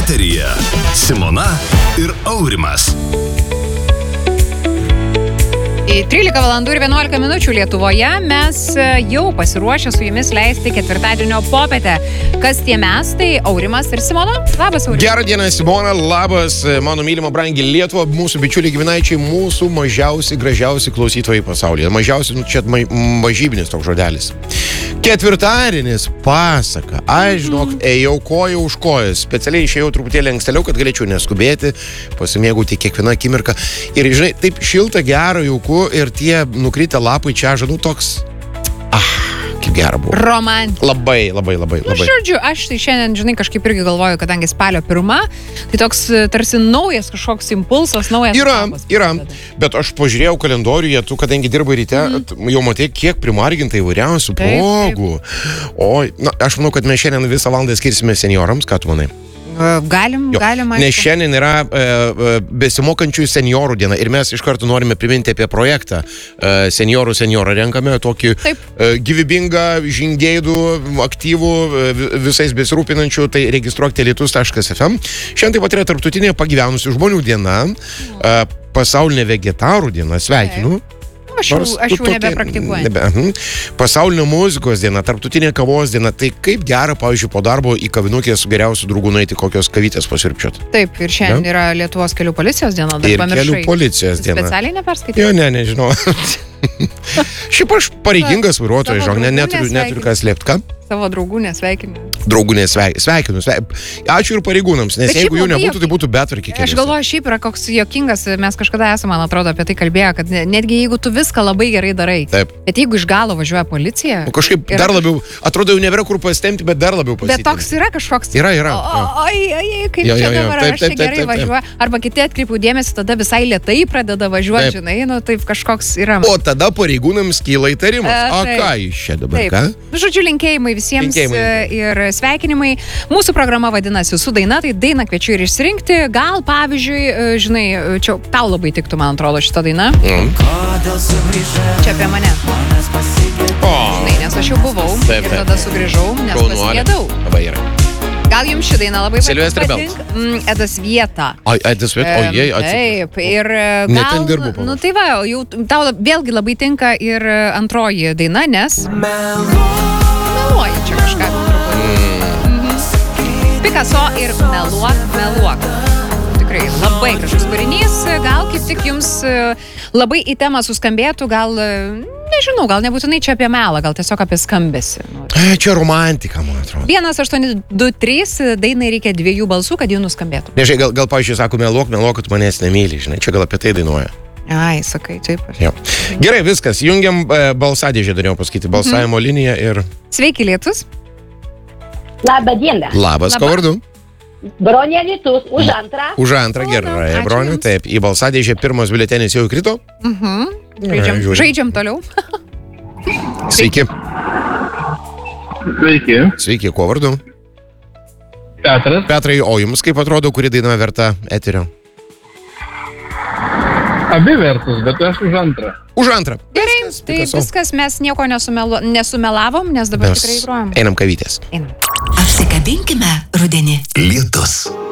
Eteryje Simona ir Aurimas. 13 valandų ir 11 minučių Lietuvoje mes jau pasiruošę su jumis leisti ketvirtadienio popietę. Kas tie mes? Tai Aurimas ir Simona. Labas, Aurimas. Gerą dieną, Simona. Labas, mano mylima brangi Lietuva, mūsų bičiuliai giminaičiai, mūsų mažiausi, gražiausi klausytojai pasaulyje. Mažiausi, čia mažybinis toks žodelis. Ketvirtadienis pasaka. Aš, žinok, ėjau koja už kojas. Specialiai išėjau truputėlį ankstėliau, kad galėčiau neskubėti, pasimėgauti kiekvieną akimirką. Ir, žinai, taip šilta, gera, jauku ir tie nukritę lapai čia, žinau, toks... kaip gera buvo. Romantika. Labai. Žodžiu, aš tai šiandien, žinai, kažkaip irgi galvoju, kadangi spalio 1, tai toks tarsi naujas kažkoks impulsas, naujas... Yra. Bet aš pažiūrėjau kalendoriuje, tu, kadangi dirbai ryte, jau matei, kiek primarginta įvairiausių progų. Oi, aš manau, kad mes šiandien visą valandą skirsime seniorams, ką tu manai? Galim. Nes šiandien yra besimokančių seniorų diena ir mes iš karto norime priminti apie projektą Seniorą renkame, tokį gyvybingą, žingeidų, aktyvų, visais besirūpinančių, tai registruok telitus.fm. Šiandien taip pat yra tarptautinė pagyvenusių žmonių diena, pasaulinė vegetarų diena, sveikinu. Aš jau nebepraktikuoju. Pasaulinė muzikos diena, tarptautinė kavos diena. Tai kaip gera, pavyzdžiui, po darbo į kavinukę su geriausiu draugu nueiti kokios kavytės pasirpčiot. Taip, ir šiandien yra Lietuvos kelių policijos diena. Ir kelių policijos diena. Specialiai neperskaityti? Jo, nežinau. Šiaip aš pareigingas vairuotojas, žinok, neturiu ką slėpti, ką? Savo draugų nesveikinu. Draugų nesveikinu. Ačiū ir pareigūnams, nes jeigu jų nebūtų, tai būtų betvarkė keliuose. Aš galvoju, šiaip yra koks juokingas, mes kažkada esame, man atrodo, apie tai kalbėję, kad netgi jeigu tu viską labai gerai darai, taip. Bet jeigu iš galo važiuoja policija... Kažkaip dar labiau, atrodo, jau nebėra kur pasitempti, bet dar labiau pasitempti. Bet toks yra kažkoks... Yra. Oi, kaip čia dabar, aš čia gerai važiuoju. Arba kiti atkreipiu dėmesį, tada visai lėtai pradeda važiuoti, žinai, taip kažkoks yra. O tada pareigūnams kyla įtarimas. O ką iš čia dabar, ką? Žodžiu, linkėjimai visiems ir sveikinimai. Mūsų programa vadinasi Su daina, tai dainą kviečiu ir išsirinkti. Gal, pavyzdžiui, žinai, čia tau labai tiktų, man atrodo, šita daina. Čia apie mane. Žinai, nes aš jau buvau ir tada sugrįžau, nes pasigėdau. Gal jums ši daina labai patinka? Edas Vieta. Edas Vieta, ojei, atsiprašau. Taip, ir gal... Nu tai va, jau tau vėlgi labai tinka ir antroji daina, nes... Meluoji čia kažką. Picasso ir Meluok. Tikrai labai gražus kūrinys. Gal kaip tik jums labai į temą suskambėtų, gal... Nežinau, gal nebūtinai čia apie melą, gal tiesiog apie skambesį. Čia romantika, man atrodo. 1-8-2-3, dainai reikia 2 balsų, kad jų nuskambėtų. Nežinai, gal pavyzdžiui, sako, meluok, kad manęs nemyli, žinai, čia gal apie tai dainuoja. Ai, sakai, taip. Gerai, viskas, jungiam balsadėžę, norėjau pasakyti, balsavimo liniją ir... Sveiki, Lietus. Labą dieną. Labas, ko vardu? Bronė Lietus, už antrą. Už antrą, gerai, Bronė, taip. Į balsadėžę pirmas biuletenis jau įkrito. Žaidžiam toliau. Sveiki. Sveiki, ko vardu? Petras. Petrai, o jums kaip atrodo, kuri daina verta eterio? Abi vertus, bet aš už antrą. Už antrą. Gerai, tai viskas, mes nieko nesumelavom, nes dabar tikrai grojam. Einam kavytės. Apsikabinkime rudenį. Lietus.